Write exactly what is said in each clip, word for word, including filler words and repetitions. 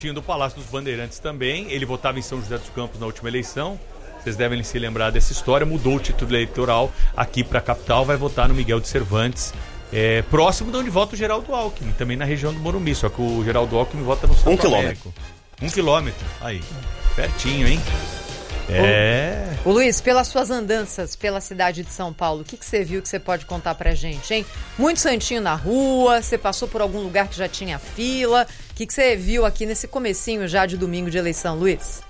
do Palácio dos Bandeirantes também. Ele votava em São José dos Campos na última eleição. Vocês devem se lembrar dessa história. Mudou o título eleitoral aqui para a capital. Vai votar no Miguel de Cervantes, é, próximo de onde vota o Geraldo Alckmin, também na região do Morumbi. Só que o Geraldo Alckmin vota no Santo Um Américo. quilômetro. Um quilômetro. Aí. Pertinho, hein? É. Ô Luiz, pelas suas andanças pela cidade de São Paulo, o que, que você viu que você pode contar pra gente, hein? Muito santinho na rua, você passou por algum lugar que já tinha fila. O que, que você viu aqui nesse comecinho já de domingo de eleição, Luiz?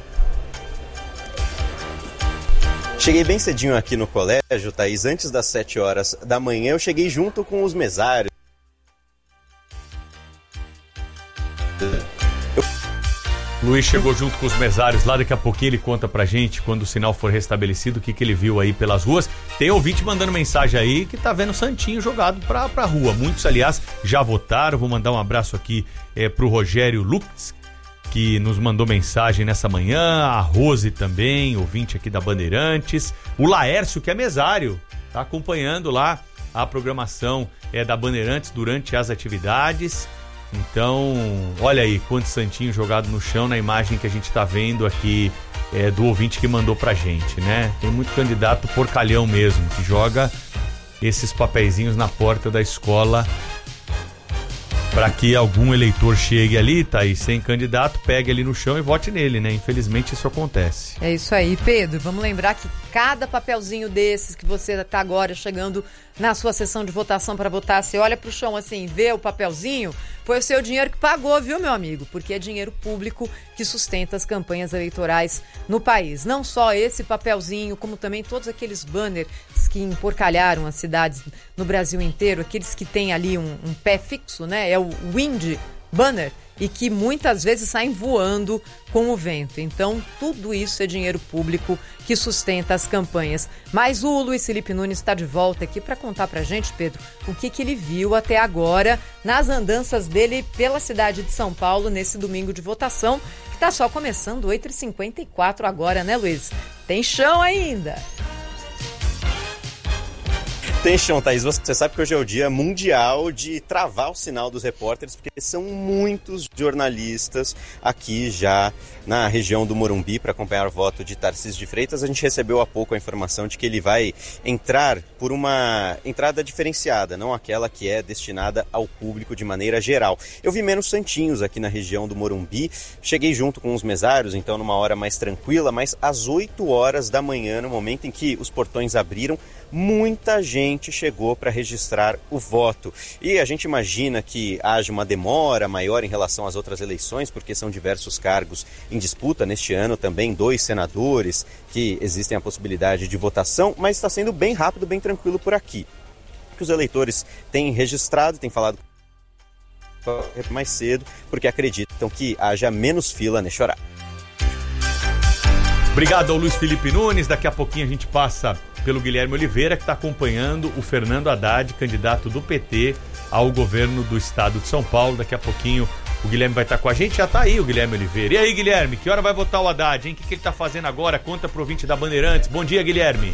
Cheguei bem cedinho aqui no colégio, Thaís, antes das sete horas da manhã. Eu cheguei junto com os mesários. Luiz chegou junto com os mesários lá, daqui a pouquinho ele conta pra gente, quando o sinal for restabelecido, o que, que ele viu aí pelas ruas. Tem ouvinte mandando mensagem aí que tá vendo o Santinho jogado pra, pra rua. Muitos, aliás, já votaram. Vou mandar um abraço aqui é, pro Rogério Lux, que nos mandou mensagem nessa manhã. A Rose também, ouvinte aqui da Bandeirantes. O Laércio, que é mesário, tá acompanhando lá a programação é, da Bandeirantes durante as atividades. Então, olha aí, quanto santinho jogado no chão na imagem que a gente tá vendo aqui é, do ouvinte que mandou pra gente, né? Tem muito candidato porcalhão mesmo, que joga esses papeizinhos na porta da escola para que algum eleitor chegue ali, tá aí, sem candidato, pegue ali no chão e vote nele, né? Infelizmente isso acontece. É isso aí, Pedro. Vamos lembrar que cada papelzinho desses que você tá agora chegando na sua sessão de votação para votar, você olha pro chão assim, vê o papelzinho, foi o seu dinheiro que pagou, viu, meu amigo? Porque é dinheiro público que sustenta as campanhas eleitorais no país. Não só esse papelzinho, como também todos aqueles banners que emporcalharam as cidades no Brasil inteiro, aqueles que têm ali um, um pé fixo, né? É o wind banner, e que muitas vezes saem voando com o vento. Então, tudo isso é dinheiro público que sustenta as campanhas. Mas o Luiz Felipe Nunes está de volta aqui para contar pra gente, Pedro, o que, que ele viu até agora nas andanças dele pela cidade de São Paulo nesse domingo de votação, que está só começando, oito e cinquenta e quatro agora, né, Luiz? Tem chão ainda! Tem chão, Thaís. Você sabe que hoje é o dia mundial de travar o sinal dos repórteres, porque são muitos jornalistas aqui já na região do Morumbi para acompanhar o voto de Tarcísio de Freitas. A gente recebeu há pouco a informação de que ele vai entrar por uma entrada diferenciada, não aquela que é destinada ao público de maneira geral. Eu vi menos santinhos aqui na região do Morumbi, cheguei junto com os mesários, então numa hora mais tranquila, mas às oito horas da manhã, no momento em que os portões abriram, muita gente chegou para registrar o voto. E a gente imagina que haja uma demora maior em relação às outras eleições, porque são diversos cargos em disputa neste ano, também dois senadores que existem a possibilidade de votação, mas está sendo bem rápido, bem tranquilo por aqui. Que os eleitores têm registrado, têm falado mais cedo, porque acreditam que haja menos fila neste horário. Obrigado ao Luiz Felipe Nunes. Daqui a pouquinho a gente passa pelo Guilherme Oliveira, que está acompanhando o Fernando Haddad, candidato do P T ao governo do estado de São Paulo. Daqui a pouquinho o Guilherme vai estar com a gente. Já está aí o Guilherme Oliveira. E aí, Guilherme, que hora vai votar o Haddad, hein? O que, que ele está fazendo agora? Conta pro ouvinte da Bandeirantes. Bom dia, Guilherme.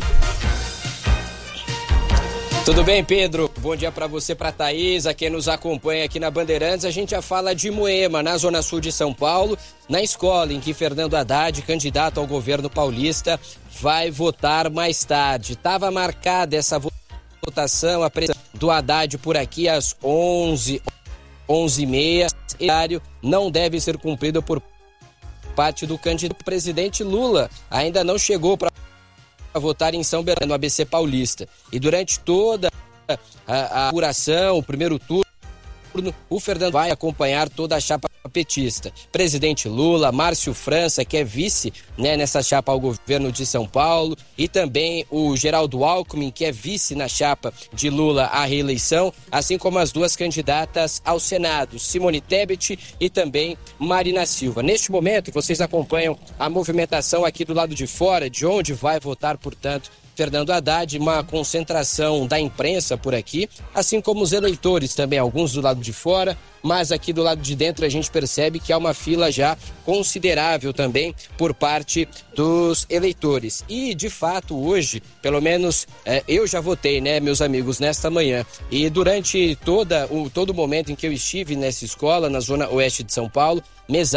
Tudo bem, Pedro? Bom dia para você, para Thaís, a quem nos acompanha aqui na Bandeirantes. A gente já fala de Moema, na zona sul de São Paulo, na escola em que Fernando Haddad, candidato ao governo paulista, vai votar mais tarde. Estava marcada essa votação, a presença do Haddad por aqui às onze, onze e meia. O horário não deve ser cumprido por parte do candidato. O presidente Lula ainda não chegou para votar em São Bernardo, no A B C Paulista. E durante toda a, a apuração, o primeiro turno, o Fernando vai acompanhar toda a chapa petista. Presidente Lula, Márcio França, que é vice, né, nessa chapa ao governo de São Paulo, e também o Geraldo Alckmin, que é vice na chapa de Lula à reeleição, assim como as duas candidatas ao Senado, Simone Tebet e também Marina Silva. Neste momento, vocês acompanham a movimentação aqui do lado de fora, de onde vai votar, portanto, Fernando Haddad, uma concentração da imprensa por aqui, assim como os eleitores também, alguns do lado de fora, mas aqui do lado de dentro a gente percebe que há uma fila já considerável também por parte dos eleitores. E, de fato, hoje, pelo menos é, eu já votei, né, meus amigos, nesta manhã. E durante toda, o, todo o momento em que eu estive nessa escola, na zona oeste de São Paulo, mesários